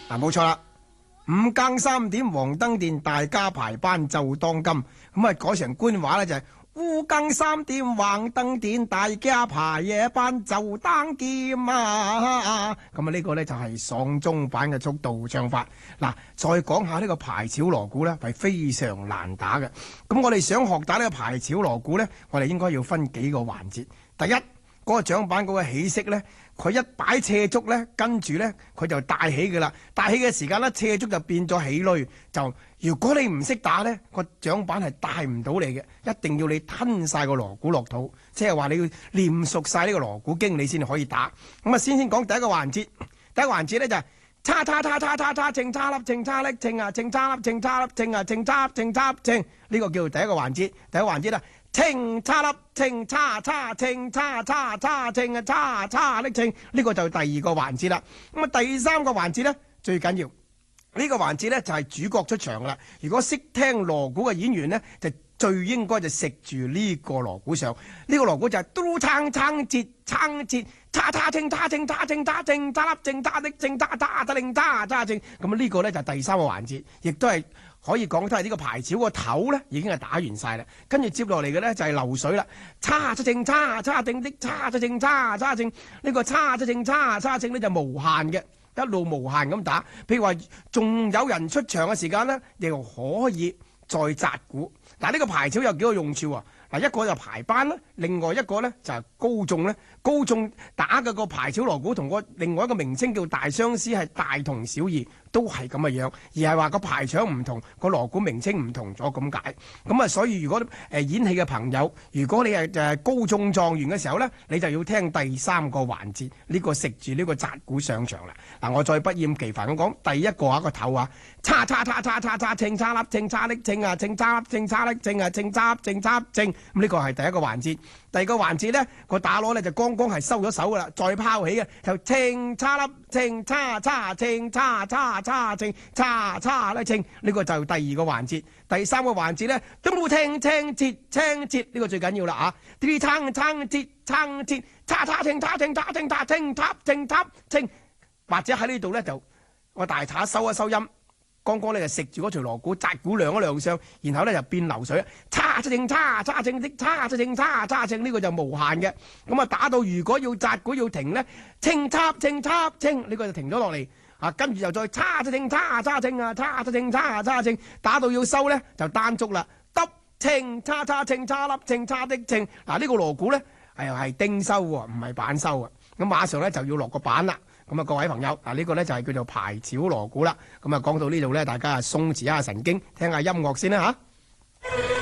嗱，冇錯啦。五更3點黃燈電，大家排班就當金。咁啊改成官話咧就係五更3點黃燈電，大家排夜班就當劍啊！咁啊呢個咧就係喪鐘版嘅速度唱法。嗱，再講下呢個排潮鑼鼓咧係非常難打嘅。咁我哋想學打呢個排潮鑼鼓咧，我哋應該要分幾個環節。第一，嗰個掌板嗰個起色咧，佢一擺斜竹咧，跟住咧佢就帶起㗎啦。帶起嘅時間咧，斜竹就變咗起攏。就如果你唔識打咧，個掌板係帶唔到你嘅，一定要你吞晒個鑼鼓落肚，即係話你要練熟晒呢個鑼鼓經，你先可以打。咁啊，先講第一個環節。第一個環節咧就係叉叉叉叉叉叉正叉粒正叉力正啊正叉粒正叉粒正啊正叉正叉正，呢個叫第一個環節。第一個環節啦。稱叉粒稱叉叉稱叉叉叉稱啊叉叉的稱，呢個就第二個環節啦。咁啊第三個環節咧最緊要，呢個環節咧就係主角出場啦。如果識聽鑼鼓嘅演員咧，就最應該就食住呢個鑼鼓上。呢個鑼鼓就係嘟撐撐節撐節叉叉稱叉稱叉稱叉稱叉粒稱叉的稱叉叉叉令叉叉稱。咁呢個咧就係第三個環節，亦都係。可以講都係呢個排潮個頭咧，已經係打完晒啦。跟住接落嚟嘅咧就係流水啦，叉正叉叉正的叉正叉叉正，呢個叉正叉叉正咧就無限嘅，一路無限咁打。譬如話仲有人出場嘅時間咧，又可以再紮鼓。嗱，呢個排潮有幾個用處喎？嗱，一個就排班啦，另外一個咧就係高眾咧。高眾打嘅個排潮鑼鼓同個另外一個名稱叫大相思，係大同小異，都係咁嘅樣，而係話個排場唔同，個鑼鼓名稱唔同咗咁解。咁啊，所以如果演戲嘅朋友，如果你係高中狀元嘅時候咧，你就要聽第三個環節，呢個食住呢個紮鼓上場啦。嗱，我再不厭其煩咁講，第一個個頭啊，叉叉叉叉叉叉稱叉粒稱叉的稱啊稱叉粒稱叉的稱啊稱叉稱叉稱，咁呢個係第一個環節。第二個環節咧，個打鑼咧就剛剛係收咗手噶啦，再拋起嘅就稱叉粒稱叉叉稱叉叉叉稱叉叉咧稱，呢個就第二個環節。第三個環節咧，都聽節呢個最緊要啦啊！啲撐節叉叉稱叉稱叉稱叉稱叉稱叉稱，或者喺呢度咧就個大叉收一收音。剛剛咧就食住嗰條鑼鼓，紮鼓亮一亮相，然後咧就變流水，叉正叉叉正的叉正叉叉正，呢個就無限嘅。咁啊打到如果要紮鼓要停咧，稱叉稱呢個就停咗落嚟啊，跟住又再叉正叉正啊叉正叉正，打到要收咧就單足啦，得稱叉稱叉粒稱叉的稱。嗱，呢個鑼鼓咧係釘收喎，唔係板收啊。咁馬上咧就要落個板啦。咁啊，各位朋友，嗱，呢個咧就係叫做排潮鑼鼓啦。咁啊，講到呢度咧，大家鬆弛一下神經，聽下音樂先啦嚇。